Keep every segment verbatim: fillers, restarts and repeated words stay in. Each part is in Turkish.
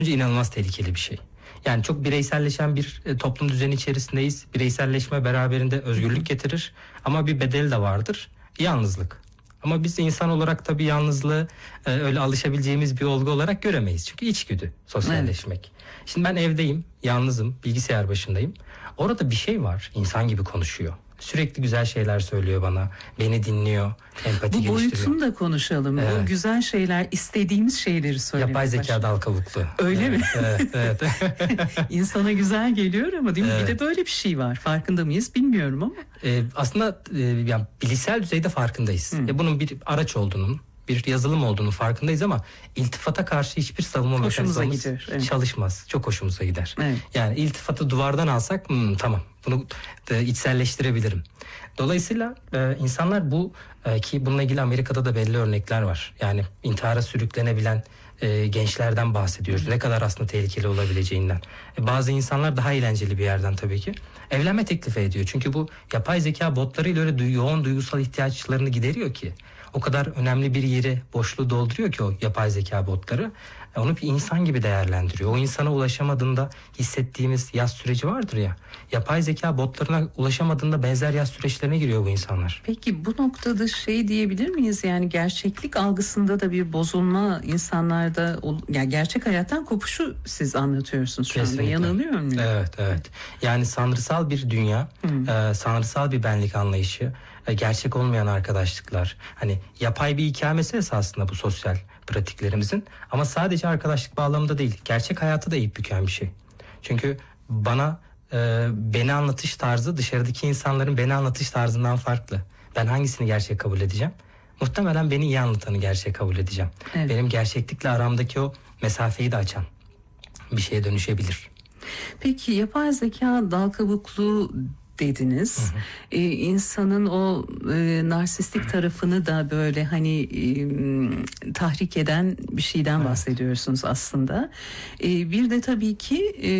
inanılmaz tehlikeli bir şey. Yani çok bireyselleşen bir e, toplum düzeni içerisindeyiz. Bireyselleşme beraberinde özgürlük getirir ama bir bedeli de vardır. Yalnızlık. Ama biz insan olarak tabii yalnızlığı e, öyle alışabileceğimiz bir olgu olarak göremeyiz. Çünkü içgüdü sosyalleşmek. Evet. Şimdi ben evdeyim, yalnızım, bilgisayar başındayım. Orada bir şey var, insan gibi konuşuyor. Sürekli güzel şeyler söylüyor bana, beni dinliyor, empati Bu geliştiriyor. boyutunu da konuşalım. Evet. O güzel şeyler, istediğimiz şeyleri söylemek. Yapay zeka dal kabuklu. Öyle evet, mi? Evet, evet. İnsana güzel geliyor ama değil mi? Evet. Bir de böyle bir şey var. Farkında mıyız bilmiyorum ama. Ee, aslında e, yani bilişsel düzeyde farkındayız. E, bunun bir araç olduğunun, bir yazılım olduğunu farkındayız ama iltifata karşı hiçbir savunma mekanizmamız evet. çalışmaz. Çok hoşumuza gider. Evet. Yani iltifatı duvardan alsak hmm, tamam bunu e, içselleştirebilirim. Dolayısıyla e, insanlar bu e, ki bununla ilgili Amerika'da da belli örnekler var. Yani intihara sürüklenebilen e, gençlerden bahsediyoruz. Ne kadar aslında tehlikeli olabileceğinden. E, bazı insanlar daha eğlenceli bir yerden tabii ki evlenme teklifi ediyor. Çünkü bu yapay zeka botlarıyla öyle du- yoğun duygusal ihtiyaçlarını gideriyor ki. O kadar önemli bir yeri, boşluğu dolduruyor ki o yapay zeka botları. Onu bir insan gibi değerlendiriyor. O insana ulaşamadığında hissettiğimiz yaz süreci vardır ya. Yapay zeka botlarına ulaşamadığında benzer yaz süreçlerine giriyor bu insanlar. Peki bu noktada şey diyebilir miyiz? Yani gerçeklik algısında da bir bozulma insanlarda, yani gerçek hayattan kopuşu siz anlatıyorsunuz şu Kesinlikle. anda. Yanılıyor muyum? Evet, evet. Yani sanrısal bir dünya, e, sanrısal bir benlik anlayışı, e, gerçek olmayan arkadaşlıklar. Hani yapay bir hikaye meselesi aslında bu sosyal pratiklerimizin. Ama sadece arkadaşlık bağlamında değil, gerçek hayatı da eğip büken bir şey. Çünkü bana e, beni anlatış tarzı dışarıdaki insanların beni anlatış tarzından farklı. Ben hangisini gerçek kabul edeceğim? Muhtemelen beni iyi anlatanı gerçek kabul edeceğim. Evet. Benim gerçeklikle aramdaki o mesafeyi de açan bir şeye dönüşebilir. Peki yapay zeka dal kabuklu dediniz. Hı hı. Ee, insanın o e, narsistik tarafını da böyle hani e, tahrik eden bir şeyden evet. bahsediyorsunuz aslında. E, bir de tabii ki e,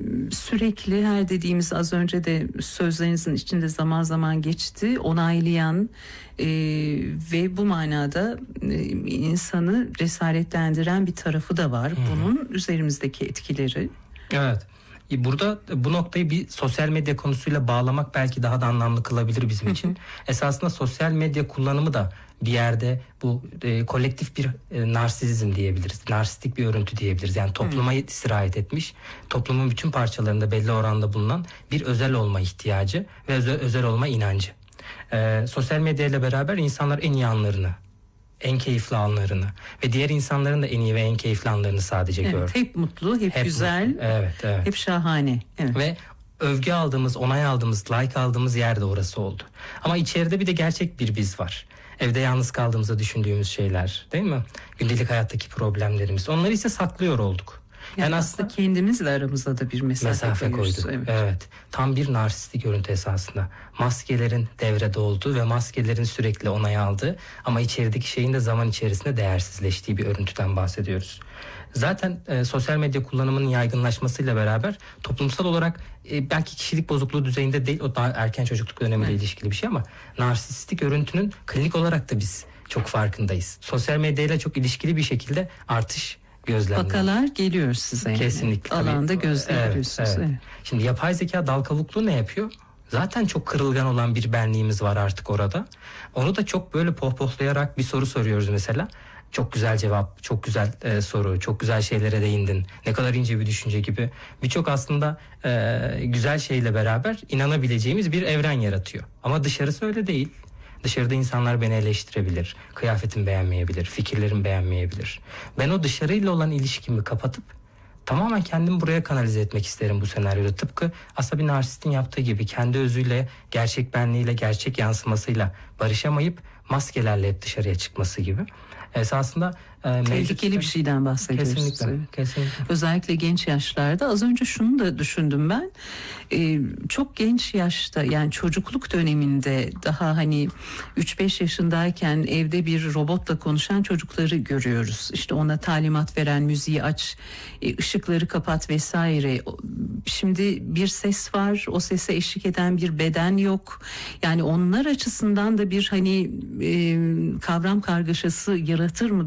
sürekli her dediğimiz az önce de sözlerinizin içinde zaman zaman geçti. Onaylayan e, ve bu manada e, insanı cesaretlendiren bir tarafı da var. Hı hı. Bunun üzerimizdeki etkileri. Evet. Burada bu noktayı bir sosyal medya konusuyla bağlamak belki daha da anlamlı kılabilir bizim için. Hı hı. Esasında sosyal medya kullanımı da bir yerde bu e, kolektif bir e, narsizm diyebiliriz. Narsistik bir örüntü diyebiliriz. Yani topluma hı. sirayet etmiş, toplumun bütün parçalarında belli oranda bulunan bir özel olma ihtiyacı ve özel, özel olma inancı. E, sosyal medya ile beraber insanlar en iyi anlarını, en keyifli anlarını ve diğer insanların da en iyi ve en keyifli anlarını sadece evet, gör. Hep mutlu, hep, hep güzel, mutlu. Evet, evet. hep şahane. Evet. Ve övgü aldığımız, onay aldığımız, like aldığımız yer de orası oldu. Ama içeride bir de gerçek bir biz var. Evde yalnız kaldığımızda düşündüğümüz şeyler, değil mi? Gündelik hayattaki problemlerimiz. Onları ise saklıyor olduk. Yani, yani aslında kendimizle aramızda da bir mesafe, mesafe koyduk. Evet. evet. Tam bir narsistik görüntü esasında. Maskelerin devrede olduğu ve maskelerin sürekli onay aldığı ama içerideki şeyin de zaman içerisinde değersizleştiği bir örüntüden bahsediyoruz. Zaten e, sosyal medya kullanımının yaygınlaşmasıyla beraber toplumsal olarak e, belki kişilik bozukluğu düzeyinde değil, o daha erken çocukluk dönemiyle evet. ilişkili bir şey ama narsistik örüntünün klinik olarak da biz çok farkındayız. Sosyal medyayla çok ilişkili bir şekilde artış gözlemliyor. Vakalar geliyor size. Yani. Kesinlikle. Alanda gözlemliyorsunuz. Evet, evet. Evet. Şimdi yapay zeka dal kabukluğu ne yapıyor? Zaten çok kırılgan olan bir benliğimiz var artık orada. Onu da çok böyle pohpohlayarak bir soru soruyoruz mesela. Çok güzel cevap, çok güzel e, soru, çok güzel şeylere değindin. Ne kadar ince bir düşünce gibi. Birçok aslında e, güzel şeyle beraber inanabileceğimiz bir evren yaratıyor. Ama dışarısı öyle değil. Dışarıda insanlar beni eleştirebilir, kıyafetimi beğenmeyebilir, fikirlerimi beğenmeyebilir. Ben o dışarıyla olan ilişkimi kapatıp tamamen kendimi buraya kanalize etmek isterim bu senaryoda. Tıpkı aslında bir narsistin yaptığı gibi kendi özüyle, gerçek benliğiyle, gerçek yansımasıyla barışamayıp maskelerle hep dışarıya çıkması gibi. Esasında e, tehlikeli mevcut... bir şeyden bahsediyoruz. Kesinlikle, kesinlikle. Özellikle genç yaşlarda. Az önce şunu da düşündüm ben. Ee, çok genç yaşta, yani çocukluk döneminde daha hani üç beş yaşındayken evde bir robotla konuşan çocukları görüyoruz. İşte ona talimat veren, müziği aç, ışıkları kapat vesaire. Şimdi bir ses var, o sese eşlik eden bir beden yok. Yani onlar açısından da bir hani e, kavram kargaşası yaratır mı diye düşünüyorum.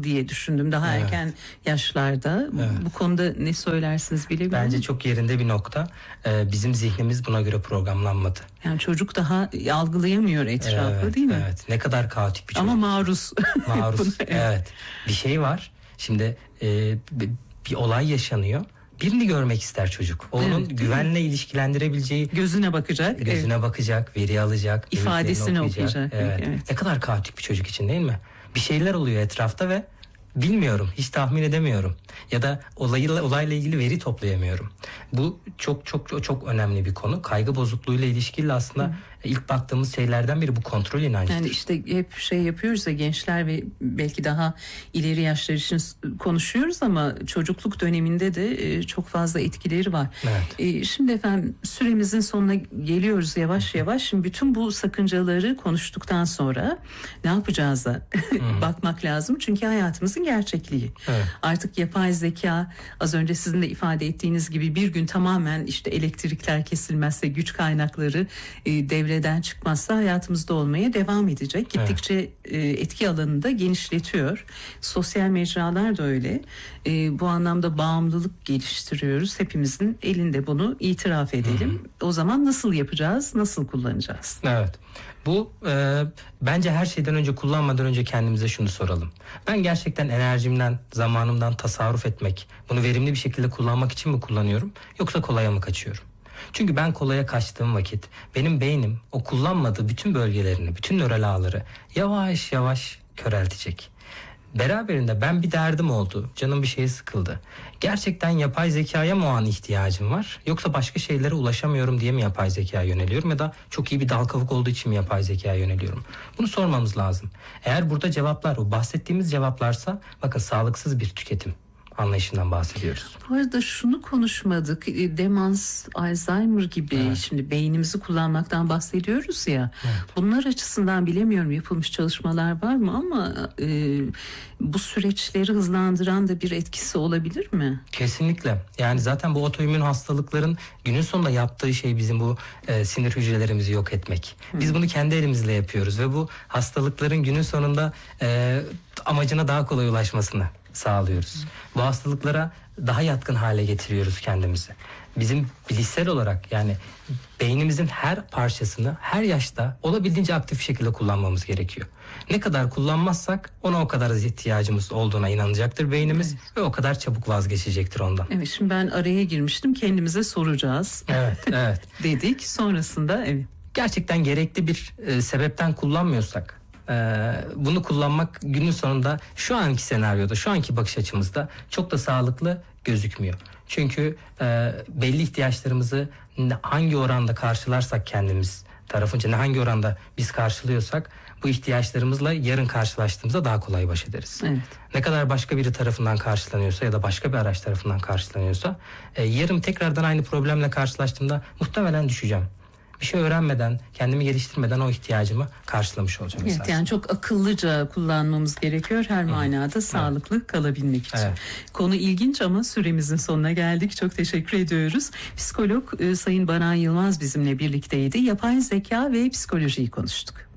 düşündüm daha evet. erken yaşlarda. Evet. Bu konuda ne söylersiniz bilebilirim. Bence çok yerinde bir nokta. Ee, bizim zihnimiz buna göre programlanmadı. Yani çocuk daha algılayamıyor etrafı evet, değil mi? Evet. Ne kadar kaotik bir çocuk. Ama maruz. Maruz. Evet. Bir şey var. Şimdi e, bir olay yaşanıyor. Birini görmek ister çocuk. Onun evet, güvenle ilişkilendirebileceği, gözüne bakacak, gözüne evet. bakacak, veri alacak, ifadesini okuyacak. okuyacak. Evet. Evet. Ne kadar kaotik bir çocuk için değil mi? Bir şeyler oluyor etrafta ve bilmiyorum, hiç tahmin edemiyorum. Ya da olayla, olayla ilgili veri toplayamıyorum. Bu çok çok çok, çok önemli bir konu. Kaygı bozukluğuyla ilişkili aslında Hı. ilk baktığımız şeylerden biri bu kontrol inancıdır. Yani işte hep şey yapıyoruz ya, gençler ve belki daha ileri yaşlar için konuşuyoruz ama çocukluk döneminde de çok fazla etkileri var. Evet. Şimdi efendim süremizin sonuna geliyoruz yavaş yavaş. Şimdi bütün bu sakıncaları konuştuktan sonra ne yapacağıza bakmak lazım. Çünkü hayatımızın gerçekliği. Evet. Artık yapay zeka, az önce sizin de ifade ettiğiniz gibi, bir gün tamamen işte elektrikler kesilmezse, güç kaynakları e, devreden çıkmazsa hayatımızda olmaya devam edecek. Gittikçe evet. e, etki alanını da genişletiyor. Sosyal mecralar da öyle. E, bu anlamda bağımlılık geliştiriyoruz. Hepimizin elinde, bunu itiraf edelim. Hı hı. O zaman nasıl yapacağız? Nasıl kullanacağız? Evet. Bu e, bence her şeyden önce, kullanmadan önce kendimize şunu soralım. Ben gerçekten enerjimden, zamanımdan tasarruf etmek, bunu verimli bir şekilde kullanmak için mi kullanıyorum, yoksa kolaya mı kaçıyorum? Çünkü ben kolaya kaçtığım vakit benim beynim o kullanmadığı bütün bölgelerini, bütün nöral ağları yavaş yavaş köreltecek. Beraberinde ben bir derdim oldu, canım bir şeye sıkıldı. Gerçekten yapay zekaya mı o an ihtiyacım var? Yoksa başka şeylere ulaşamıyorum diye mi yapay zekaya yöneliyorum? Ya da çok iyi bir dal kavuk olduğu için mi yapay zekaya yöneliyorum? Bunu sormamız lazım. Eğer burada cevaplar, o bahsettiğimiz cevaplarsa, bakın sağlıksız bir tüketim anlayışından bahsediyoruz. Bu arada şunu konuşmadık. Demans, Alzheimer gibi evet. şimdi beynimizi kullanmaktan bahsediyoruz ya. Evet. Bunlar açısından bilemiyorum yapılmış çalışmalar var mı ama e, bu süreçleri hızlandıran da bir etkisi olabilir mi? Kesinlikle. Yani zaten bu otoimmün hastalıkların günün sonunda yaptığı şey bizim bu e, sinir hücrelerimizi yok etmek. Biz hmm. bunu kendi elimizle yapıyoruz ve bu hastalıkların günün sonunda e, amacına daha kolay ulaşmasını sağlıyoruz. Bu hastalıklara daha yatkın hale getiriyoruz kendimizi. Bizim bilişsel olarak, yani beynimizin her parçasını her yaşta olabildiğince aktif şekilde kullanmamız gerekiyor. Ne kadar kullanmazsak ona o kadar az ihtiyacımız olduğuna inanacaktır beynimiz evet. ve o kadar çabuk vazgeçecektir ondan. Evet, şimdi ben araya girmiştim, kendimize soracağız. Evet, evet. dedik. Sonrasında evet. Gerçekten gerekli bir e, sebepten kullanmıyorsak, bunu kullanmak günün sonunda şu anki senaryoda, şu anki bakış açımızda çok da sağlıklı gözükmüyor. Çünkü e, belli ihtiyaçlarımızı hangi oranda karşılarsak kendimiz tarafınca, ne hangi oranda biz karşılıyorsak, bu ihtiyaçlarımızla yarın karşılaştığımızda daha kolay baş ederiz. Evet. Ne kadar başka biri tarafından karşılanıyorsa ya da başka bir araç tarafından karşılanıyorsa, e, yarın tekrardan aynı problemle karşılaştığımda muhtemelen düşeceğim. Bir şey öğrenmeden, kendimi geliştirmeden o ihtiyacımı karşılamış olacağım. Evet, yani çok akıllıca kullanmamız gerekiyor her Hı. manada Hı. sağlıklı kalabilmek için. Evet. Konu ilginç ama süremizin sonuna geldik. Çok teşekkür ediyoruz. Psikolog e, Sayın Baran Yılmaz bizimle birlikteydi. Yapay zeka ve psikolojiyi konuştuk.